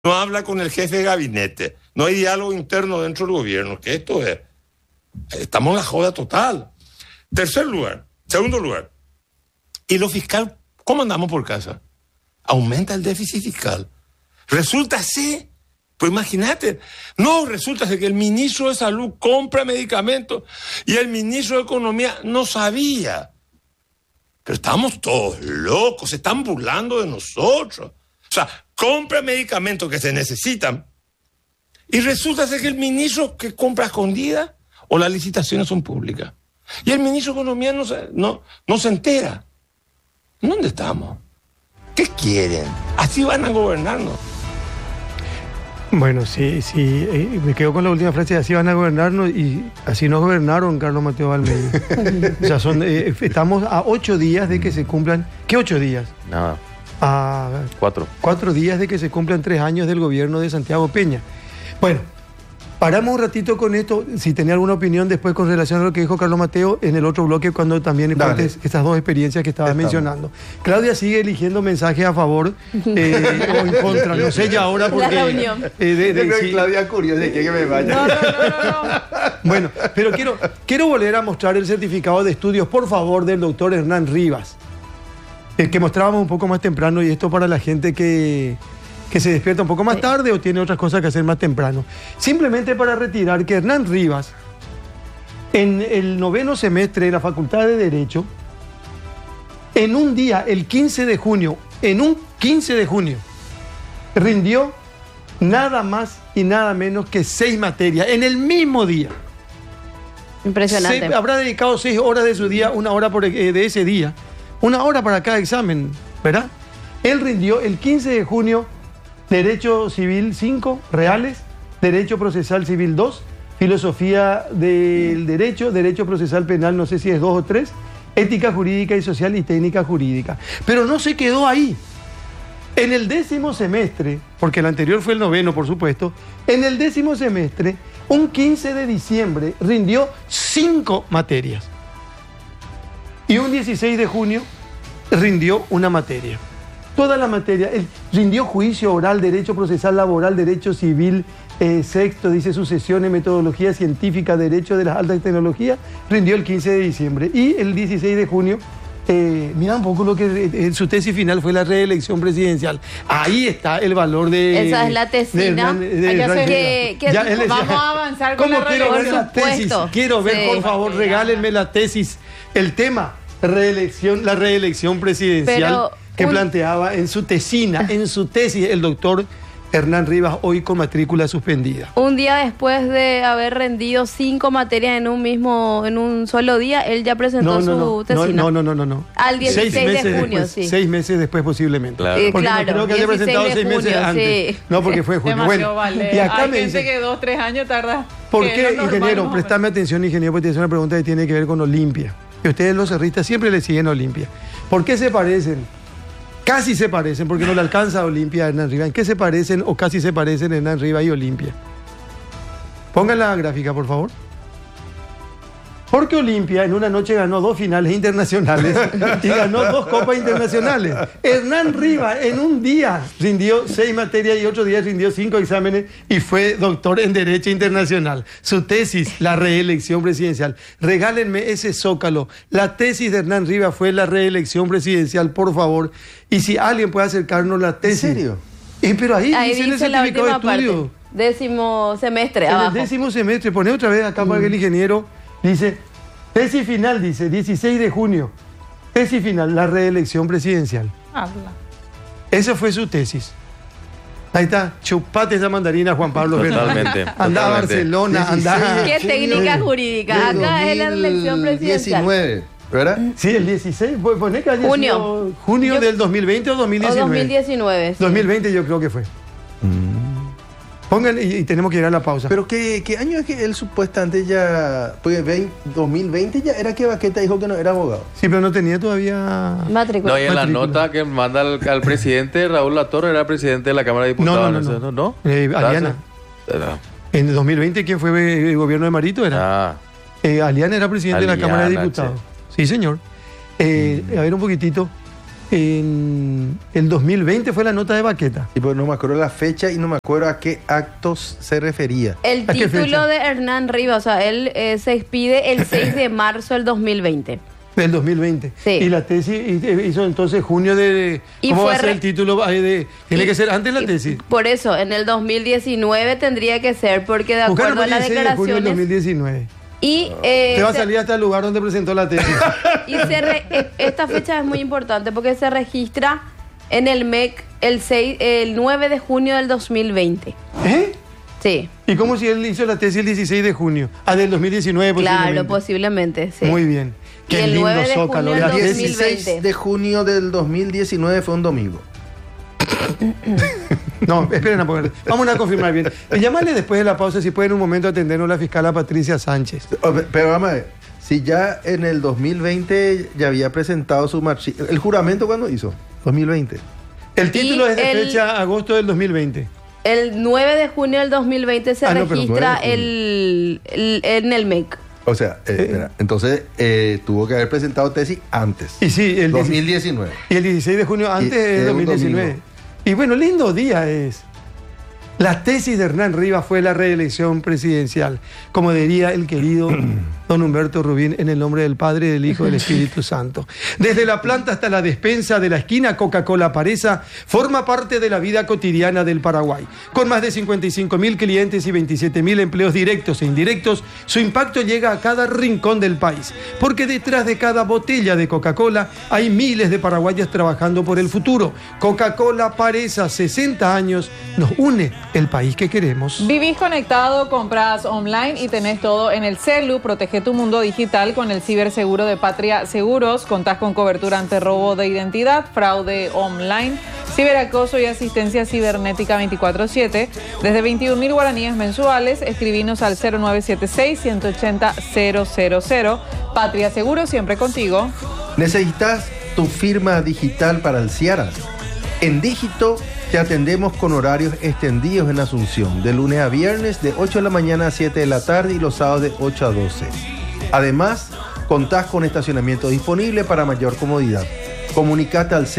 no habla con el jefe de gabinete, no hay diálogo interno dentro del gobierno, que esto es, estamos en la joda total. Segundo lugar, y lo fiscal, ¿cómo andamos por casa? Aumenta el déficit fiscal. Resulta así, pues imagínate, no, resulta que el ministro de Salud compra medicamentos y el ministro de Economía no sabía. Pero estamos todos locos, se están burlando de nosotros. O sea, compra medicamentos que se necesitan y resulta ser que el ministro que compra escondida o las licitaciones son públicas. Y el ministro de Economía no se entera. ¿Dónde estamos? ¿Qué quieren? Así van a gobernarnos. Bueno, sí, me quedo con la última frase, así van a gobernarnos y así nos gobernaron Carlos Mateo Valmedio. O sea, estamos a 8 días de que se cumplan, ¿qué 8 días? Nada. A 4 días de que se cumplan 3 años del gobierno de Santiago Peña. Bueno, paramos un ratito con esto, si tenía alguna opinión después con relación a lo que dijo Carlos Mateo en el otro bloque cuando también compartes estas dos experiencias que estabas mencionando. Claudia sigue eligiendo mensajes a favor o en contra, no sé ya ahora porque... La reunión. Claudia curiosa, que me vaya. No. Bueno, pero quiero volver a mostrar el certificado de estudios, por favor, del doctor Hernán Rivas, el que mostrábamos un poco más temprano, y esto para la gente que se despierta un poco más tarde o tiene otras cosas que hacer más temprano. Simplemente para retirar que Hernán Rivas, en el 9º semestre de la Facultad de Derecho, en un día, el 15 de junio, rindió nada más y nada menos que 6 materias, en el mismo día. Impresionante. Habrá dedicado 6 horas de su día, 1 hora de ese día, 1 hora para cada examen, ¿verdad? Él rindió el 15 de junio Derecho Civil 5, Reales, Derecho Procesal Civil 2, Filosofía del Derecho, Derecho Procesal Penal, no sé si es 2 o 3, Ética Jurídica y Social y Técnica Jurídica. Pero no se quedó ahí. En el 10º semestre, porque el anterior fue el 9º, por supuesto, en el 10º semestre, un 15 de diciembre, rindió 5 materias. Y un 16 de junio, rindió una materia. Toda la materia, rindió juicio oral, derecho procesal laboral, derecho civil, sexto, dice sucesiones, metodología científica, derecho de las altas tecnologías, rindió el 15 de diciembre. Y el 16 de junio, mira un poco lo que su tesis final fue la reelección presidencial. Ahí está el valor de... Esa es la tesina. Vamos a avanzar con la quiero ver la reelección. tesis? Quiero ver, por favor, regálenme la tesis. El tema, la reelección presidencial. Que planteaba en su tesis el doctor Hernán Rivas, hoy con matrícula suspendida. Un día después de haber rendido 5 materias en un solo día, él ya presentó su tesina. No. Al 16 de junio, después, sí. 6 meses después posiblemente. Claro. Porque Claro, no creo que haya presentado 6 meses junio, antes. sí. No, porque fue junio. Demasiado Bueno, vale. y acá Hay me gente dicen, que 2-3 años tarda. ¿por que qué, es lo normal, ingeniero? más o Prestame menos. atención, ingeniero, porque te hace una pregunta que tiene que ver con Olimpia. Y ustedes los cerristas siempre le siguen a Olimpia. ¿Por qué se parecen? Casi se parecen, porque no le alcanza a Olimpia a Hernán Rivas. ¿En qué se parecen o casi se parecen Hernán Rivas y Olimpia? Pongan la gráfica, por favor. Porque Olimpia en una noche ganó 2 finales internacionales y ganó 2 copas internacionales. Hernán Rivas en un día rindió 6 materias y otro día rindió 5 exámenes y fue doctor en Derecho Internacional. Su tesis, la reelección presidencial. Regálenme ese zócalo. La tesis de Hernán Rivas fue la reelección presidencial, por favor. Y si alguien puede acercarnos la tesis. ¿En serio? Pero ahí dice en el dice la certificado de última estudio. parte. 10º semestre, En abajo. el 10º semestre, pone otra vez acá para que el ingeniero dice, tesis final, dice, 16 de junio, tesis final, la reelección presidencial. Habla. Esa fue su tesis. Ahí está, chupate esa mandarina, Juan Pablo. Totalmente. Anda a Barcelona, anda. ¿Qué técnica jurídica? Acá es la reelección presidencial. 19, ¿verdad? Sí, el 16, pone que haya Junio. sido junio del 2020 o O 2019. 2019. Sí. 2020 yo creo que fue. Pongan y tenemos que ir a la pausa. Pero ¿qué año es que él supuestamente ya... Porque 2020 ya era que Baqueta dijo que no era abogado. Sí, pero no tenía todavía... Matrícula. No, y en la Matrícula. nota que manda al presidente, Raúl Latorre era presidente de la Cámara de Diputados. No. Aliana. En el 2020, ¿quién fue el gobierno de Marito? Era. Aliana era presidente de la Cámara de Aliana, Diputados. Sí, señor. A ver un poquitito. En el 2020 fue la nota de Baqueta. Y pues no me acuerdo la fecha y no me acuerdo a qué actos se refería. El título de Hernán Rivas, o sea, él se expide el 6 de marzo del 2020. Del 2020. Sí. Y la tesis hizo entonces junio de... ¿Cómo va a ser el título? Tiene que ser antes la tesis. Por eso, en el 2019 tendría que ser, porque de acuerdo a las declaraciones... de junio del 2019. Y, te va a salir hasta el lugar donde presentó la tesis. Y esta fecha es muy importante porque se registra en el MEC el 9 de junio del 2020. ¿Eh? Sí. ¿Y cómo si él hizo la tesis el 16 de junio? Ah, del 2019 posiblemente. Claro, posiblemente, sí. Muy bien. Y el 9 de junio del 2020. El 16 de junio del 2019 fue un domingo. No, esperen a poner. Vamos a confirmar bien. Llámale después de la pausa si puede en un momento atendernos la fiscal Patricia Sánchez. Pero vamos a ver, si ya en el 2020 ya había presentado su ¿el juramento cuándo hizo? 2020. El título es de fecha agosto del 2020. El 9 de junio del 2020 se registra en el MEC. O sea, entonces tuvo que haber presentado tesis antes. Y sí, el 2019. Y el 16 de junio antes de 2019. Y bueno, lindo día es. La tesis de Hernán Rivas fue la reelección presidencial, como diría el querido don Humberto Rubín, en el nombre del Padre, del Hijo y del Espíritu Santo. Desde la planta hasta la despensa de la esquina, Coca-Cola Paresa forma parte de la vida cotidiana del Paraguay. Con más de 55.000 clientes y 27.000 empleos directos e indirectos, su impacto llega a cada rincón del país. Porque detrás de cada botella de Coca-Cola hay miles de paraguayos trabajando por el futuro. Coca-Cola Paresa, 60 años, nos une el país que queremos. Vivís conectado, compras online y tenés todo en el celu. Protege tu mundo digital con el ciberseguro de Patria Seguros. Contás con cobertura ante robo de identidad, fraude online, ciberacoso y asistencia cibernética 24/7. Desde 21.000 guaraníes mensuales, escribinos al 0976-180-000. Patria Seguros, siempre contigo. ¿Necesitas tu firma digital para el Ciara? En Dígito te atendemos con horarios extendidos en Asunción, de lunes a viernes de 8 de la mañana a 7 de la tarde y los sábados de 8 a 12. Además, contás con estacionamiento disponible para mayor comodidad. Comunicate al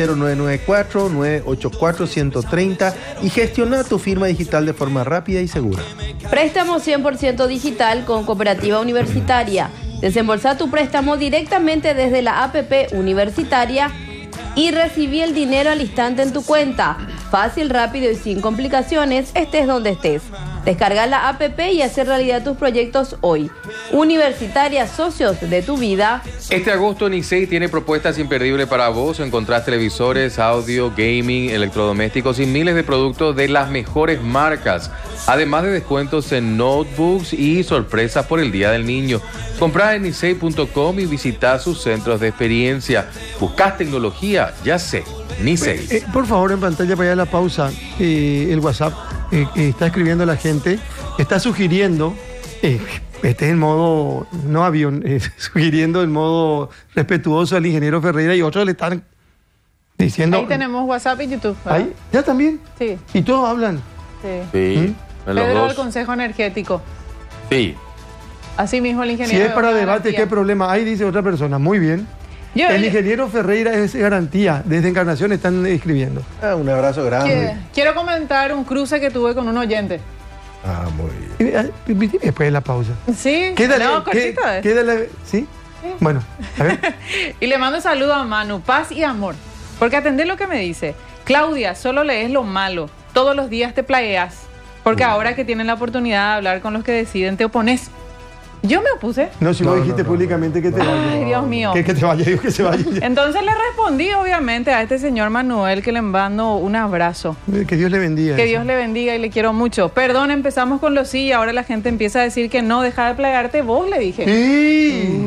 0994-984-130 y gestiona tu firma digital de forma rápida y segura. Préstamo 100% digital con Cooperativa Universitaria. Desembolsa tu préstamo directamente desde la APP Universitaria y recibí el dinero al instante en tu cuenta. Fácil, rápido y sin complicaciones, estés donde estés. Descarga la APP y hacer realidad tus proyectos hoy. Universitaria, socios de tu vida. Este agosto Nicey tiene propuestas imperdibles para vos. Encontrás televisores, audio, gaming, electrodomésticos y miles de productos de las mejores marcas. Además de descuentos en notebooks y sorpresas por el Día del Niño. Comprá en nicey.com y visitá sus centros de experiencia. Buscás tecnología, ya sé, Nicey. Por favor, en pantalla para allá la pausa, el WhatsApp está escribiendo la gente, está sugiriendo, este es el modo, no avión, sugiriendo el modo respetuoso al ingeniero Ferreira y otros le están diciendo... Ahí tenemos WhatsApp y YouTube, ¿verdad? ¿Ahí? ¿Ya también? Sí. ¿Y todos hablan? Sí. Pedro del Consejo Energético. Sí. Así mismo el ingeniero... Si es para debate, ¿qué problema hay? Dice otra persona. Muy bien. El ingeniero Ferreira es garantía. Desde Encarnación están escribiendo. Un abrazo grande. Quiero comentar un cruce que tuve con un oyente. Muy bien. Después de la pausa. Sí. Quédale. Cortita. Quédale. ¿Sí? Bueno, a ver. Y le mando un saludo a Manu. Paz y amor. Porque atendé lo que me dice. Claudia, solo lees lo malo. Todos los días te plagueas. Porque ahora que tienen la oportunidad de hablar con los que deciden, te opones. Yo me opuse. No, si vos dijiste públicamente que te vaya. Ay, Dios mío. Que te vaya, digo que se vaya. Entonces le respondí, obviamente, a este señor Manuel, que le mando un abrazo. Que Dios le bendiga. Que Dios le bendiga y le quiero mucho. Perdón, empezamos con los sí y ahora la gente empieza a decir que no, deja de plagarte vos, le dije. Sí.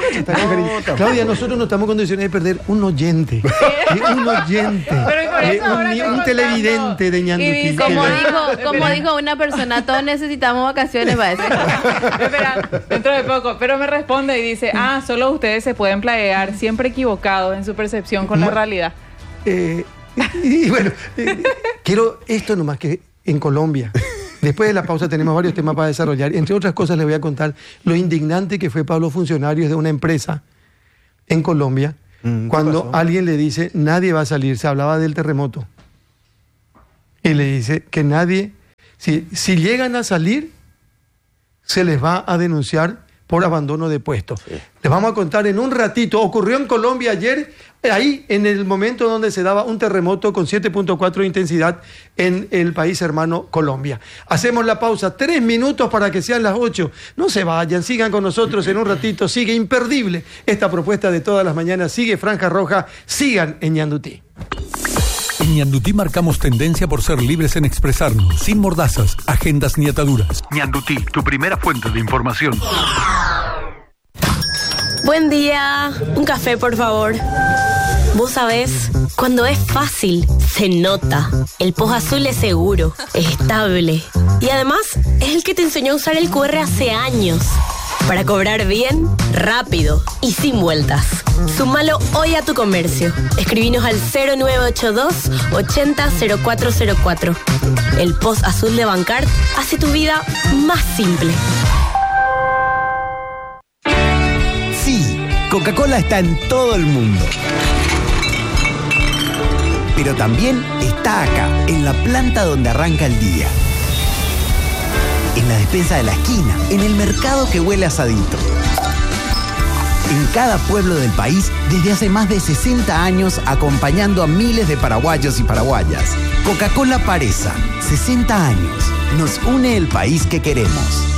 Claudia, nosotros no estamos en condiciones de perder un oyente. Un oyente. Pero por eso un televidente de Ñanduquí. Como dijo una persona, todos necesitamos vacaciones para eso. Espera, dentro de poco. Pero me responde y dice, solo ustedes se pueden plaguear, siempre equivocados en su percepción con la realidad. Y bueno, quiero esto nomás, que en Colombia, después de la pausa tenemos varios temas para desarrollar. Entre otras cosas les voy a contar lo indignante que fue para los funcionarios de una empresa en Colombia, Cuando alguien le dice, nadie va a salir, se hablaba del terremoto. Y le dice que nadie, si llegan a salir, se les va a denunciar por abandono de puesto. Sí. Les vamos a contar en un ratito. Ocurrió en Colombia ayer, ahí en el momento donde se daba un terremoto con 7.4 de intensidad en el país hermano Colombia. Hacemos la pausa, 3 minutos para que sean las 8. No se vayan, sigan con nosotros en un ratito. Sigue imperdible esta propuesta de todas las mañanas. Sigue Franja Roja, sigan en Ñandutí. En Ñandutí marcamos tendencia por ser libres en expresarnos, sin mordazas, agendas ni ataduras. Ñandutí, tu primera fuente de información. Buen día, un café por favor. Vos sabés, cuando es fácil, se nota. El Post Azul es seguro, es estable. Y además, es el que te enseñó a usar el QR hace años. Para cobrar bien, rápido y sin vueltas. Súmalo hoy a tu comercio. Escribinos al 0982 80 0404. El Post Azul de Bancard hace tu vida más simple. Sí, Coca-Cola está en todo el mundo. Pero también está acá, en la planta donde arranca el día. En la despensa de la esquina, en el mercado que huele a asadito. En cada pueblo del país, desde hace más de 60 años, acompañando a miles de paraguayos y paraguayas. Coca-Cola Paresa, 60 años. Nos une el país que queremos.